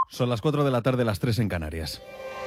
Son las 4 de la tarde, las 3 en Canarias.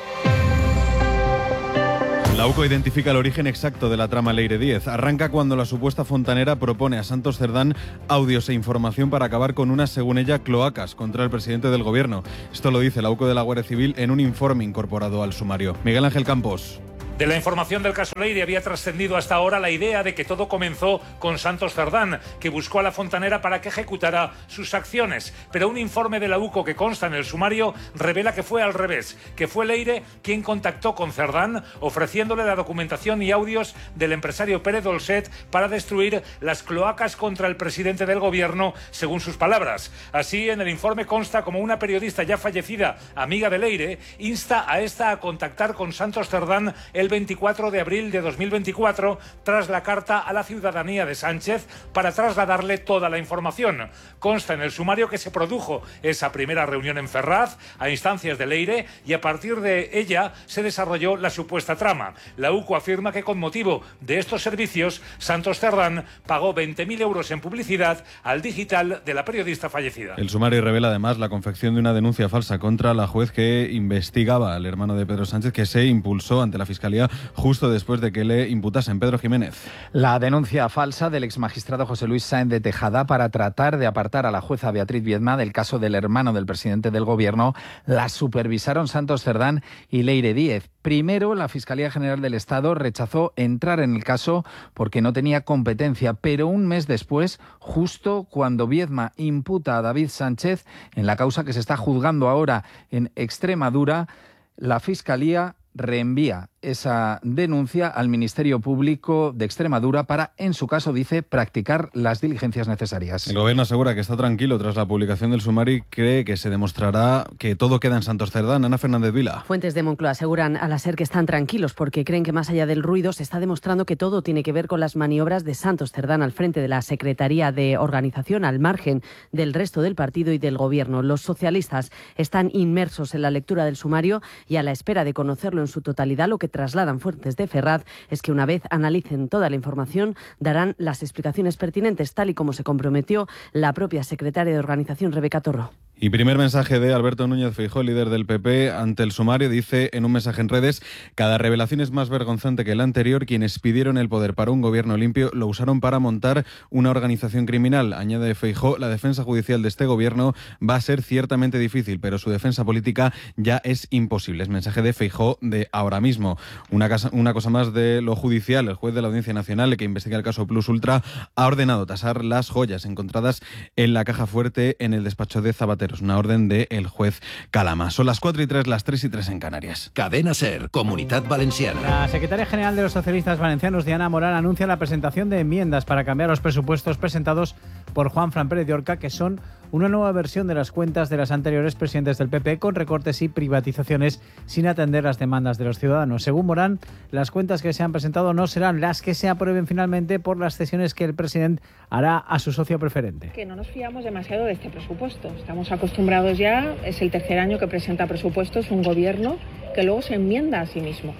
La UCO identifica el origen exacto de la trama Leire Díez. Arranca cuando la supuesta fontanera propone a Santos Cerdán audios e información para acabar con unas, según ella, cloacas contra el presidente del gobierno. Esto lo dice la UCO de la Guardia Civil en un informe incorporado al sumario. Miguel Ángel Campos. De la información del caso Leire había trascendido hasta ahora la idea de que todo comenzó con Santos Cerdán, que buscó a la fontanera para que ejecutara sus acciones. Pero un informe de la UCO que consta en el sumario revela que fue al revés, que fue Leire quien contactó con Cerdán ofreciéndole la documentación y audios del empresario Pere Dolcet para destruir las cloacas contra el presidente del gobierno, según sus palabras. Así, en el informe consta como una periodista ya fallecida, amiga de Leire, insta a esta a contactar con Santos Cerdán el 24 de abril de 2024 tras la carta a la ciudadanía de Sánchez para trasladarle toda la información. Consta en el sumario que se produjo esa primera reunión en Ferraz a instancias de Leire y a partir de ella se desarrolló la supuesta trama. La UCO afirma que con motivo de estos servicios Santos Cerdán pagó 20.000 euros en publicidad al digital de la periodista fallecida. El sumario revela además la confección de una denuncia falsa contra la juez que investigaba al hermano de Pedro Sánchez, que se impulsó ante la Fiscalía justo después de que le imputasen. Pedro Jiménez. La denuncia falsa del exmagistrado José Luis Sáenz de Tejada para tratar de apartar a la jueza Beatriz Viedma del caso del hermano del presidente del gobierno la supervisaron Santos Cerdán y Leire Díez. Primero, la Fiscalía General del Estado rechazó entrar en el caso porque no tenía competencia, pero un mes después, justo cuando Viedma imputa a David Sánchez en la causa que se está juzgando ahora en Extremadura, la Fiscalía reenvía esa denuncia al Ministerio Público de Extremadura para, en su caso, dice, practicar las diligencias necesarias. El gobierno asegura que está tranquilo tras la publicación del sumario y cree que se demostrará que todo queda en Santos Cerdán. Ana Fernández Vila. Fuentes de Moncloa aseguran a la SER que están tranquilos porque creen que más allá del ruido se está demostrando que todo tiene que ver con las maniobras de Santos Cerdán al frente de la Secretaría de Organización, al margen del resto del partido y del gobierno. Los socialistas están inmersos en la lectura del sumario y a la espera de conocerlo en su totalidad. Lo que trasladan fuentes de Ferraz es que una vez analicen toda la información darán las explicaciones pertinentes, tal y como se comprometió la propia secretaria de Organización, Rebeca Torro. Y primer mensaje de Alberto Núñez Feijóo, líder del PP, ante el sumario. Dice en un mensaje en redes: cada revelación es más vergonzante que la anterior. Quienes pidieron el poder para un gobierno limpio lo usaron para montar una organización criminal. Añade Feijóo: la defensa judicial de este gobierno va a ser ciertamente difícil, pero su defensa política ya es imposible. Es mensaje de Feijóo de ahora mismo. Una cosa más de lo judicial. El juez de la Audiencia Nacional, que investiga el caso Plus Ultra, ha ordenado tasar las joyas encontradas en la caja fuerte en el despacho de Zapateros. Una orden del juez Calama. Son las 4:03, las 3:03 en Canarias. Cadena SER, Comunidad Valenciana. La secretaria general de los socialistas valencianos, Diana Morán, anuncia la presentación de enmiendas para cambiar los presupuestos presentados por Juanfran Pérez de Orca, que son una nueva versión de las cuentas de las anteriores presidentes del PP, con recortes y privatizaciones sin atender las demandas de los ciudadanos. Según Morán, las cuentas que se han presentado no serán las que se aprueben finalmente por las cesiones que el presidente hará a su socio preferente. Que no nos fiamos demasiado de este presupuesto. Estamos acostumbrados ya, es el tercer año que presenta presupuestos un gobierno que luego se enmienda a sí mismo.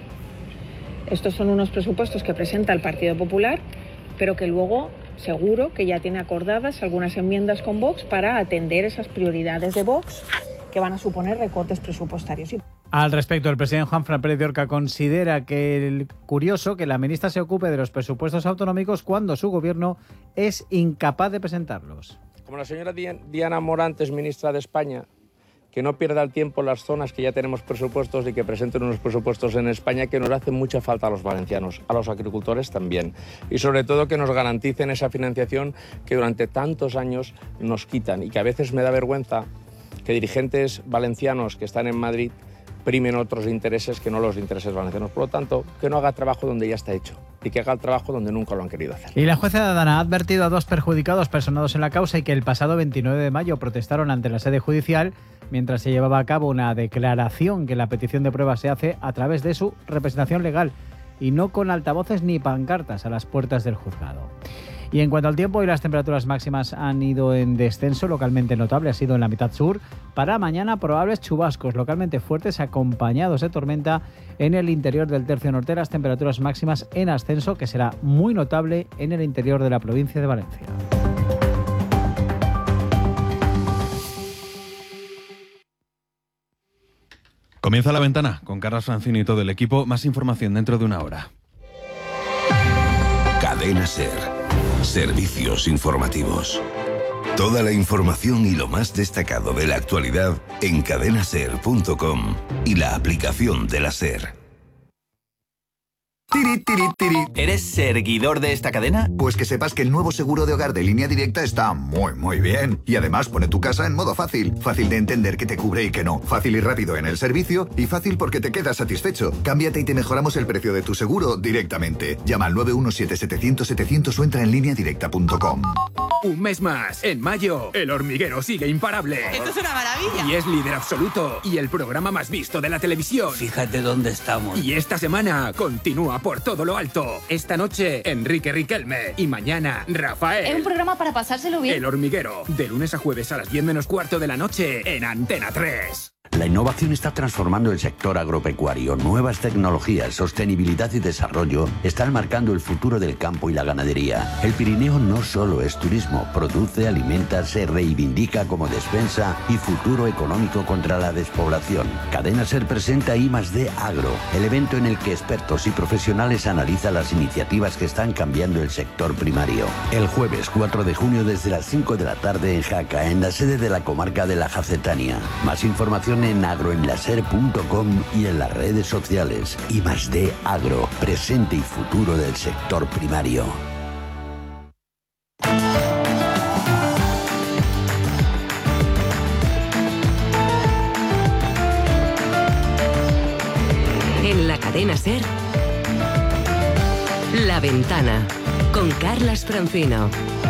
Estos son unos presupuestos que presenta el Partido Popular, pero que luego seguro que ya tiene acordadas algunas enmiendas con Vox para atender esas prioridades de Vox que van a suponer recortes presupuestarios. Al respecto, el presidente Juanfran Pérez de Orca considera que curioso que la ministra se ocupe de los presupuestos autonómicos cuando su gobierno es incapaz de presentarlos. Como la señora Diana Morán es ministra de España, que no pierda el tiempo en las zonas que ya tenemos presupuestos y que presenten unos presupuestos en España que nos hacen mucha falta a los valencianos, a los agricultores también. Y sobre todo que nos garanticen esa financiación que durante tantos años nos quitan y que a veces me da vergüenza que dirigentes valencianos que están en Madrid primen otros intereses que no los intereses valencianos. Por lo tanto, que no haga trabajo donde ya está hecho y que haga el trabajo donde nunca lo han querido hacer. Y la jueza Adana ha advertido a dos perjudicados personados en la causa y que el pasado 29 de mayo protestaron ante la sede judicial mientras se llevaba a cabo una declaración que la petición de prueba se hace a través de su representación legal y no con altavoces ni pancartas a las puertas del juzgado. Y en cuanto al tiempo, hoy las temperaturas máximas han ido en descenso, localmente notable ha sido en la mitad sur. Para mañana probables chubascos localmente fuertes acompañados de tormenta en el interior del tercio norte. Las temperaturas máximas en ascenso, que será muy notable en el interior de la provincia de Valencia. Comienza La Ventana con Carlos Francino y todo el equipo. Más información dentro de una hora. Cadena SER. Servicios informativos. Toda la información y lo más destacado de la actualidad en cadenaser.com y la aplicación de la SER. Tiri, tiri, tiri. ¿Eres seguidor de esta cadena? Pues que sepas que el nuevo seguro de hogar de Línea Directa está muy bien. Y además pone tu casa en modo fácil. Fácil de entender qué te cubre y qué no. Fácil y rápido en el servicio. Y fácil porque te quedas satisfecho. Cámbiate y te mejoramos el precio de tu seguro directamente. Llama al 917-700-700 o entra en lineadirecta.com. Un mes más. En mayo, El Hormiguero sigue imparable. ¡Esto es una maravilla! Y es líder absoluto. Y el programa más visto de la televisión. Fíjate dónde estamos. Y esta semana continúa por todo lo alto. Esta noche, Enrique Riquelme. Y mañana, Rafael. Es un programa para pasárselo bien. El Hormiguero. De lunes a jueves a las 10 menos cuarto de la noche en Antena 3. La innovación está transformando el sector agropecuario. Nuevas tecnologías, sostenibilidad y desarrollo están marcando el futuro del campo y la ganadería. El Pirineo no solo es turismo, produce, alimenta, se reivindica como despensa y futuro económico contra la despoblación. Cadena SER presenta I+D Agro, el evento en el que expertos y profesionales analizan las iniciativas que están cambiando el sector primario. El jueves 4 de junio desde las 5 de la tarde en Jaca, en la sede de la comarca de la Jacetania. Más información en agroenlaser.com y en las redes sociales. I+D Agro, presente y futuro del sector primario. En la cadena SER, La Ventana, con Carlos Francino.